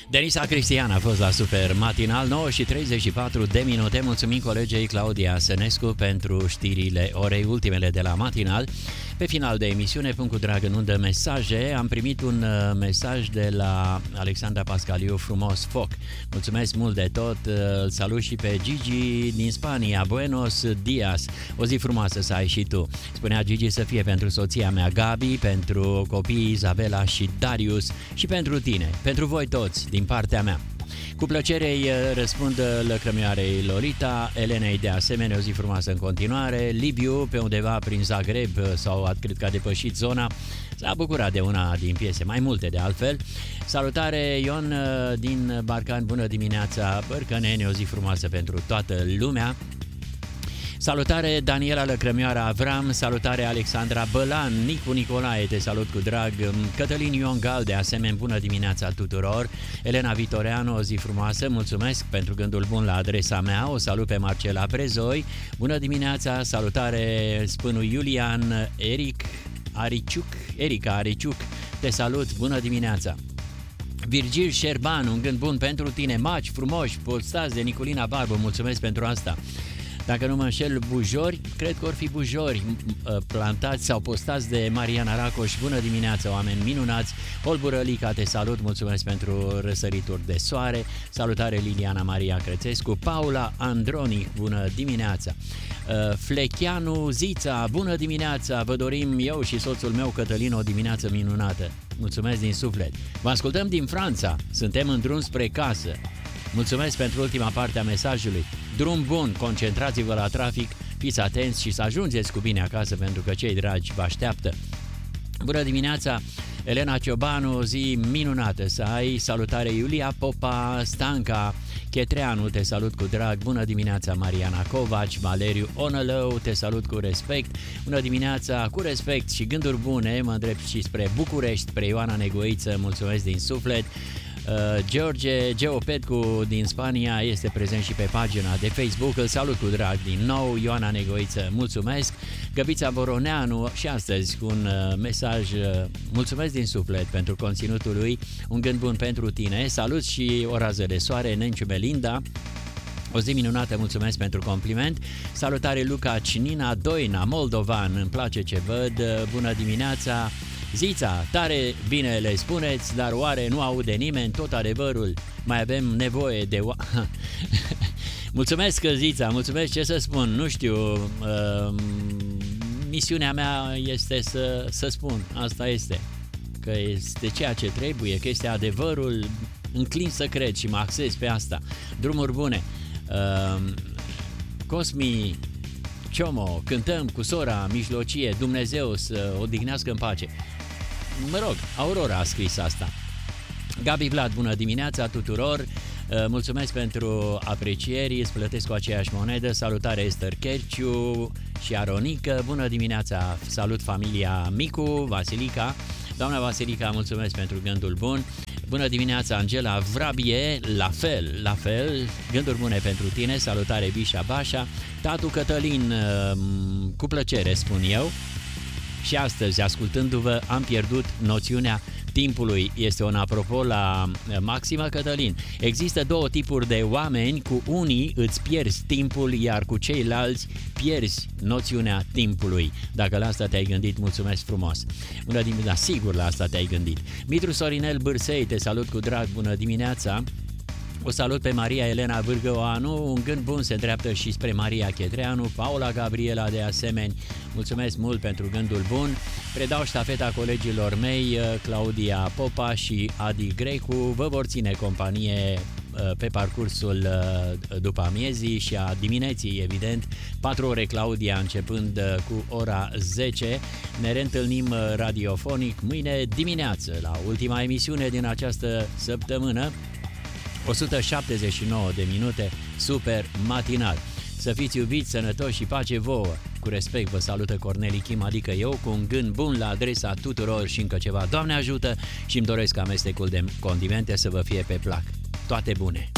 Denisa Cristian a fost la Super Matinal, 9:34 Mulțumim colegei Claudia Sănescu pentru știrile orei ultimele de la Matinal. Pe final de emisiune, punct cu drag în undă mesaje. Am primit un mesaj de la Alexandra Pascaliu, frumos foc. Mulțumesc mult de tot. Îl salut și pe Gigi din Spania. Buenos dias. O zi frumoasă să ai și tu. Spunea Gigi să fie pentru soția mea Gabi, pentru copiii Izabela și Darius și pentru tine, pentru voi toți, din partea mea. Cu plăcere îi răspund lăcrămioarei Lolita, Elenei de asemenea, o zi frumoasă în continuare, Libiu pe undeva prin Zagreb sau cred că a depășit zona, s-a bucurat de una din piese, mai multe de altfel. Salutare Ion din Barcan, bună dimineața Bărcăneni, o zi frumoasă pentru toată lumea. Salutare Daniela Lăcrămioara Avram, salutare Alexandra Bălan, Nicu Nicolae, te salut cu drag, Cătălin Iongal, de asemenea, bună dimineața tuturor, Elena Vitoreanu, o zi frumoasă, mulțumesc pentru gândul bun la adresa mea, o salut pe Marcela Prezoi, bună dimineața, salutare Spânu Iulian, Erica Ariciuc, te salut, bună dimineața. Virgil Șerban, un gând bun pentru tine, maci frumoși, postați de Niculina Barbă, mulțumesc pentru asta. Dacă nu mă înșel, bujori, cred că or fi bujori plantați sau postați de Mariana Racoș. Bună dimineața, oameni minunați! Olburălica, te salut, mulțumesc pentru răsărituri de soare. Salutare Liliana Maria Crețescu, Paula Andronic, bună dimineața! Flecheanu Zița, bună dimineața! Vă dorim eu și soțul meu Cătălin o dimineață minunată. Mulțumesc din suflet! Vă ascultăm din Franța, suntem în drum spre casă. Mulțumesc pentru ultima parte a mesajului. Drum bun, concentrați-vă la trafic, fiți atenți și să ajungeți cu bine acasă pentru că cei dragi vă așteaptă. Bună dimineața, Elena Ciobanu, o zi minunată să ai. Salutare Iulia Popa, Stanca Chetreanu, te salut cu drag. Bună dimineața Mariana Covaci, Valeriu Onălău, te salut cu respect. Bună dimineața, cu respect și gânduri bune, mă îndrept și spre București, spre Ioana Negoiță, mulțumesc din suflet. George Geopetcu din Spania este prezent și pe pagina de Facebook, îl salut cu drag din nou. Ioana Negoiță, mulțumesc. Găbița Boroneanu și astăzi cu un mesaj, mulțumesc din suflet pentru conținutul lui, un gând bun pentru tine, salut și o rază de soare, Nenciu Melinda. O zi minunată, mulțumesc pentru compliment. Salutare Luca Cinina Doina, moldovan, îmi place ce văd. Bună dimineața Zița, tare bine le spuneți, dar oare nu aude nimeni tot adevărul? Mai avem nevoie de... Mulțumesc Zița, mulțumesc, ce să spun, nu știu, misiunea mea este să spun, asta este, că este ceea ce trebuie, că este adevărul, înclin să cred și mă axez pe asta. Drumuri bune. Cosmi Ciomo, cântăm cu sora mijlocie, Dumnezeu să odihnească în pace. Mă rog, Aurora a scris asta. Gabi Vlad, bună dimineața tuturor, mulțumesc pentru aprecieri, îți plătesc cu aceeași monedă. Salutare Esther Cherciu și Aronică, bună dimineața, salut familia Micu, Vasilica. Doamna Vasilica, mulțumesc pentru gândul bun. Bună dimineața Angela Vrabie, la fel, gânduri bune pentru tine, salutare Bișa Bașa. Tatu Cătălin, cu plăcere spun eu. Și astăzi, ascultându-vă, am pierdut noțiunea timpului. Este un apropo la Maxima Cătălin. Există două tipuri de oameni, cu unii îți pierzi timpul, iar cu ceilalți pierzi noțiunea timpului. Dacă la asta te-ai gândit, mulțumesc frumos. Bună dimineața, sigur la asta te-ai gândit. Mitru Sorinel Bârsei, te salut cu drag, bună dimineața. O salut pe Maria Elena Vârgăoanu, un gând bun se îndreaptă și spre Maria Chetreanu, Paula Gabriela de asemenea, mulțumesc mult pentru gândul bun. Predau ștafeta colegilor mei, Claudia Popa și Adi Grecu, vă vor ține companie pe parcursul după amiezii și a dimineții, evident, 4 ore Claudia începând cu ora 10. Ne reîntâlnim radiofonic mâine dimineață la ultima emisiune din această săptămână. 179 de minute, Super Matinal. Să fiți iubiți, sănătoși și pace vouă. Cu respect vă salută Corneli Kim, adică eu, cu un gând bun la adresa tuturor și încă ceva. Doamne ajută și îmi doresc amestecul de condimente să vă fie pe plac. Toate bune!